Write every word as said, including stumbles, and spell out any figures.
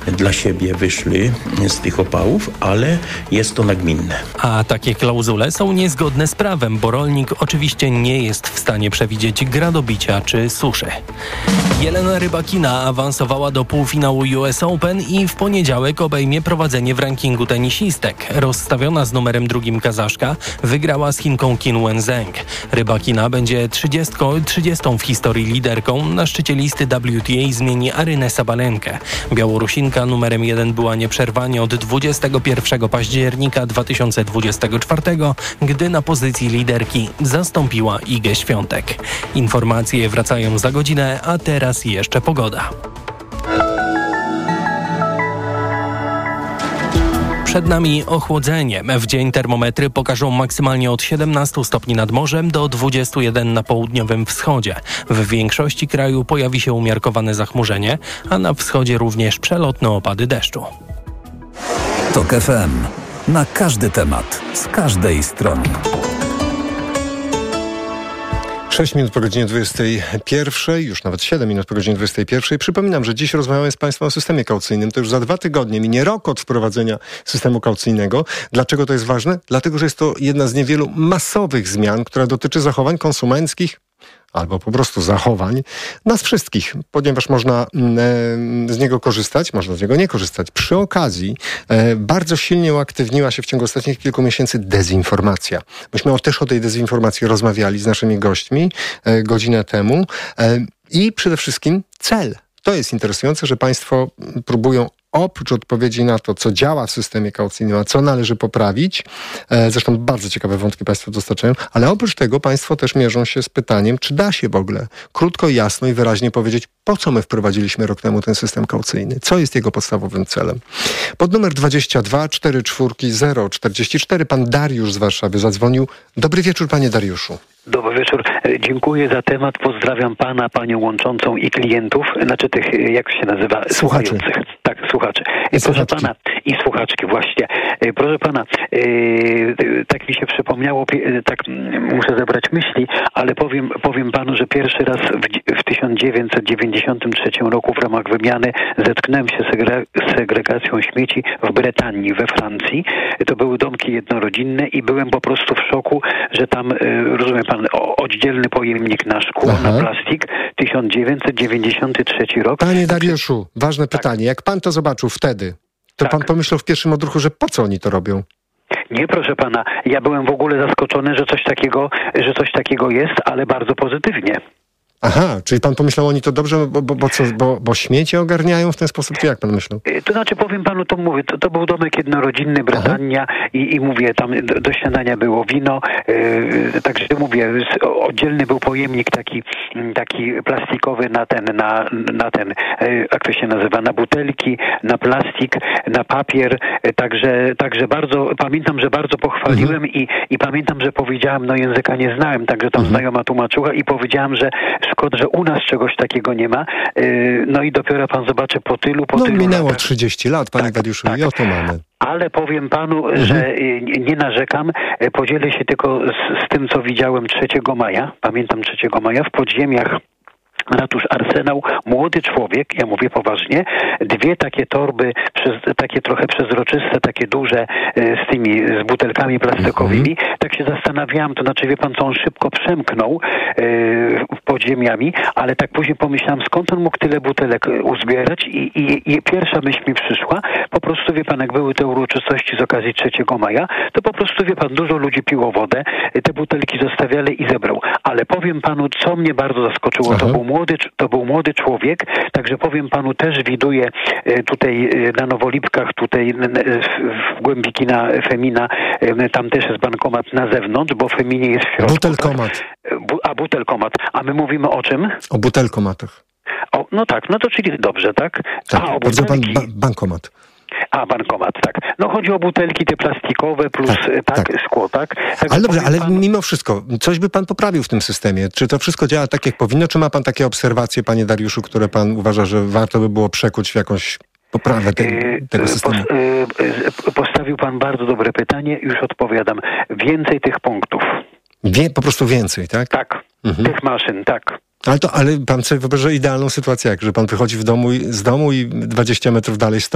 dla siebie wyszli z tych opałów, ale jest to nagminne. A takie klauzule są niezgodne z prawem, bo rolnik oczywiście nie jest w stanie przewidzieć gradobicia czy suszy. Jelena Rybakina awansowała do półfinału U S Open i w poniedziałek obejmie prowadzenie w rankingu tenisistek. Rozstawiona z numerem drugim Kazaszka wygrała z Chinką Qin Wenzheng. Rybakina będzie trzydziestą w historii liderką. Na szczycie listy W T A zmieni Arynę Sabalenkę. Białorusinka numerem jeden była nieprzerwanie od dwudziestego pierwszego października dwa tysiące dwudziestego czwartego, gdy na pozycji liderki zastąpiła Igę Świątek. Informacje wracają za godzinę, a teraz jeszcze pogoda. Przed nami ochłodzenie. W dzień termometry pokażą maksymalnie od siedemnastu stopni nad morzem do dwudziestu jeden na południowym wschodzie. W większości kraju pojawi się umiarkowane zachmurzenie, a na wschodzie również przelotne opady deszczu. TOK F M. Na każdy temat, z każdej strony. sześć minut po godzinie dwudziestej pierwszej, już nawet siedem minut po godzinie dwudziestej pierwszej. Przypominam, że dziś rozmawiamy z Państwem o systemie kaucyjnym. To już za dwa tygodnie minie rok od wprowadzenia systemu kaucyjnego. Dlaczego to jest ważne? Dlatego, że jest to jedna z niewielu masowych zmian, która dotyczy zachowań konsumenckich, albo po prostu zachowań nas wszystkich, ponieważ można e, z niego korzystać, można z niego nie korzystać. Przy okazji e, bardzo silnie uaktywniła się w ciągu ostatnich kilku miesięcy dezinformacja. Myśmy o, też o tej dezinformacji rozmawiali z naszymi gośćmi e, godzinę temu e, i przede wszystkim cel. To jest interesujące, że Państwo próbują oprócz odpowiedzi na to, co działa w systemie kaucyjnym, a co należy poprawić, e, zresztą bardzo ciekawe wątki Państwo dostarczają, ale oprócz tego Państwo też mierzą się z pytaniem, czy da się w ogóle krótko, jasno i wyraźnie powiedzieć, po co my wprowadziliśmy rok temu ten system kaucyjny, co jest jego podstawowym celem. Pod numer dwadzieścia dwa cztery cztery zero czterdzieści cztery pan Dariusz z Warszawy zadzwonił. Dobry wieczór, panie Dariuszu. Dobry wieczór. Dziękuję za temat. Pozdrawiam pana, panią łączącą i klientów, znaczy tych, jak się nazywa, słuchaczy. słuchających. Tak, słuchaczy. I Proszę słuchaczki. pana, i słuchaczki, właśnie. Proszę pana, tak mi się przypomniało, tak muszę zebrać myśli, ale powiem, powiem panu, że pierwszy raz w, w tysiąc dziewięćset dziewięćdziesiątym trzecim roku w ramach wymiany zetknąłem się z segre, segregacją śmieci w Brytanii, we Francji. To były domki jednorodzinne i byłem po prostu w szoku, że tam, rozumie pan, oddzielny pojemnik na szkło, Aha. na plastik, tysiąc dziewięćset dziewięćdziesiąty trzeci rok. Panie Dariuszu, ważne pytanie. Jak pan to zobaczył wtedy, to Tak. pan pomyślał w pierwszym odruchu, że po co oni to robią? Nie, proszę pana, ja byłem w ogóle zaskoczony, że coś takiego, że coś takiego jest, ale bardzo pozytywnie. Aha, czyli pan pomyślał, oni to dobrze, bo, bo, bo, co, bo, bo śmieci ogarniają w ten sposób, czy jak pan myślał? To znaczy, powiem panu, to mówię, to, to był domek jednorodzinny, Brytania i, i mówię, tam do, do śniadania było wino, yy, także mówię, oddzielny był pojemnik taki, taki plastikowy na ten, na, na ten, yy, jak to się nazywa, na butelki, na plastik, na papier, yy, także, także bardzo, pamiętam, że bardzo pochwaliłem mhm. i, i pamiętam, że powiedziałem, no języka nie znałem, także tam mhm. znajoma tłumaczyła i powiedziałem, że szkoda, że u nas czegoś takiego nie ma. No i dopiero pan zobaczy po tylu, po no, tylu minęło latach. trzydzieści lat, panie Tak, Dariuszu, tak. i oto mamy. Ale powiem panu, mhm. że nie narzekam. Podzielę się tylko z, z tym, co widziałem trzeciego maja. Pamiętam trzeciego maja w podziemiach Ratusz Arsenał, młody człowiek, ja mówię poważnie, dwie takie torby, przez, takie trochę przezroczyste, takie duże, z tymi, z butelkami plastikowymi. Mm-hmm. Tak się zastanawiałem, to znaczy, wie pan co, on szybko przemknął e, podziemiami, ale tak później pomyślałem, skąd on mógł tyle butelek uzbierać i, i, i pierwsza myśl mi przyszła, po prostu, wie pan, jak były te uroczystości z okazji trzeciego maja, to po prostu, wie pan, dużo ludzi piło wodę, te butelki zostawiali i zebrał. Ale powiem panu, co mnie bardzo zaskoczyło, Aha. to był młody, to był młody człowiek, także powiem panu, też widuję tutaj na Nowolipkach, tutaj w głębi kina Femina, tam też jest bankomat na zewnątrz, bo w Feminie jest w środku. Butelkomat. Bu, a butelkomat. A my mówimy o czym? O butelkomatach. O, no tak, no to czyli dobrze, tak? Tak, a, o bardzo pan butelki. ba- bankomat. A, bankomat, tak. No chodzi o butelki te plastikowe plus tak, tak, tak. szkło, tak? tak ale dobrze, ale pan... mimo wszystko, coś by pan poprawił w tym systemie. Czy to wszystko działa tak, jak powinno? Czy ma pan takie obserwacje, panie Dariuszu, które pan uważa, że warto by było przekuć w jakąś poprawę te, tego systemu? Postawił pan bardzo dobre pytanie, już odpowiadam. Więcej tych punktów. Wie, po prostu więcej, tak? Tak, mhm. tych maszyn, tak. Ale to, ale pan sobie wyobraża idealną sytuację, jak że pan wychodzi w domu, z domu i dwadzieścia metrów dalej stoi